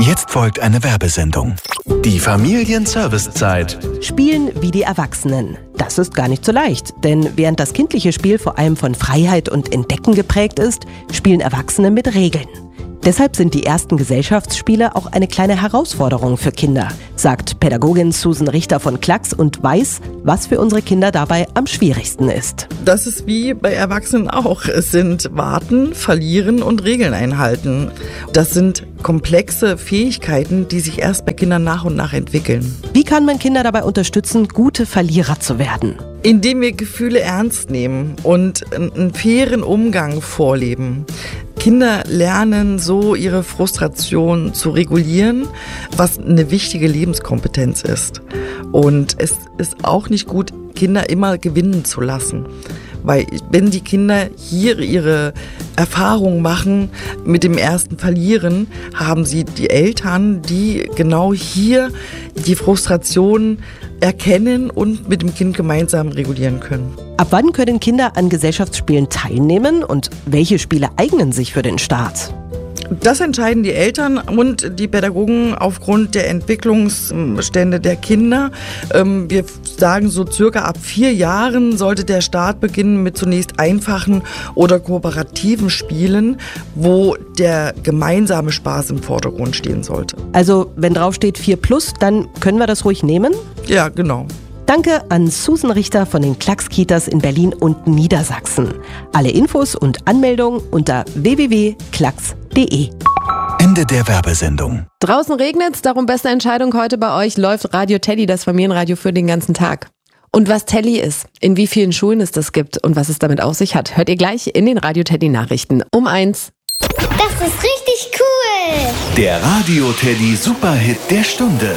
Jetzt folgt eine Werbesendung. Die Familienservicezeit. Spielen wie die Erwachsenen. Das ist gar nicht so leicht, denn während das kindliche Spiel vor allem von Freiheit und Entdecken geprägt ist, spielen Erwachsene mit Regeln. Deshalb sind die ersten Gesellschaftsspiele auch eine kleine Herausforderung für Kinder, sagt Pädagogin Susan Richter von Klacks und weiß, was für unsere Kinder dabei am schwierigsten ist. Das ist wie bei Erwachsenen auch. Es sind Warten, Verlieren und Regeln einhalten. Das sind komplexe Fähigkeiten, die sich erst bei Kindern nach und nach entwickeln. Wie kann man Kinder dabei unterstützen, gute Verlierer zu werden? Indem wir Gefühle ernst nehmen und einen fairen Umgang vorleben. Kinder lernen so ihre Frustration zu regulieren, was eine wichtige Lebenskompetenz ist. Und es ist auch nicht gut, Kinder immer gewinnen zu lassen. Weil wenn die Kinder hier ihre Erfahrungen machen mit dem ersten Verlieren, haben sie die Eltern, die genau hier die Frustration erkennen und mit dem Kind gemeinsam regulieren können. Ab wann können Kinder an Gesellschaftsspielen teilnehmen und welche Spiele eignen sich für den Start? Das entscheiden die Eltern und die Pädagogen aufgrund der Entwicklungsstände der Kinder. Wir sagen so circa ab 4 Jahren sollte der Start beginnen mit zunächst einfachen oder kooperativen Spielen, wo der gemeinsame Spaß im Vordergrund stehen sollte. Also wenn draufsteht 4+, dann können wir das ruhig nehmen? Ja, genau. Danke an Susan Richter von den Klacks-Kitas in Berlin und Niedersachsen. Alle Infos und Anmeldungen unter www.klacks.de. Ende der Werbesendung. Draußen regnet's, darum beste Entscheidung heute bei euch läuft Radio Teddy, das Familienradio für den ganzen Tag. Und was Telly ist, in wie vielen Schulen es das gibt und was es damit auf sich hat, hört ihr gleich in den Radio Teddy Nachrichten um 1. Das ist richtig cool! Der Radio Teddy Superhit der Stunde.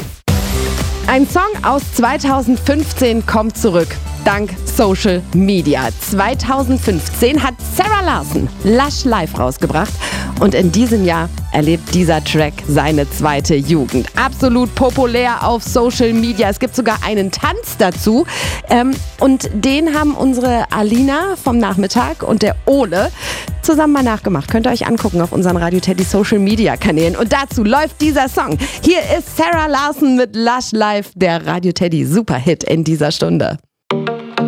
Ein Song aus 2015 kommt zurück, dank Social Media. 2015 hat Sarah Larsson Lush Live rausgebracht und in diesem Jahr erlebt dieser Track seine zweite Jugend. Absolut populär auf Social Media. Es gibt sogar einen Tanz dazu und den haben unsere Alina vom Nachmittag und der Ole zusammen mal nachgemacht. Könnt ihr euch angucken auf unseren Radio Teddy Social Media Kanälen. Und dazu läuft dieser Song. Hier ist Sarah Larsson mit Lush Live, der Radio Teddy Superhit in dieser Stunde.